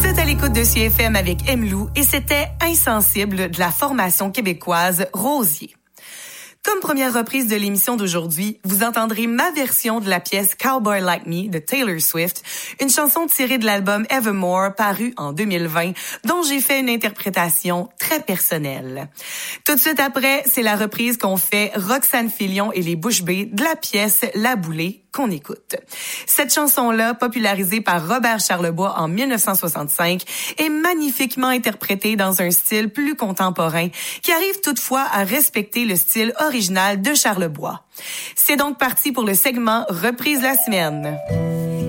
Vous êtes à l'écoute de CFM avec Emlou et c'était Insensible de la formation québécoise Rosier. Comme première reprise de l'émission d'aujourd'hui, vous entendrez ma version de la pièce Cowboy Like Me de Taylor Swift, une chanson tirée de l'album Evermore paru en 2020, dont j'ai fait une interprétation très personnelle. Tout de suite après, c'est la reprise qu'ont fait Roxane Filion et les Bouches Bées de la pièce La Boulée qu'on écoute. Cette chanson-là, popularisée par Robert Charlebois en 1965, est magnifiquement interprétée dans un style plus contemporain, qui arrive toutefois à respecter le style original de Charlebois. C'est donc parti pour le segment Reprise la semaine.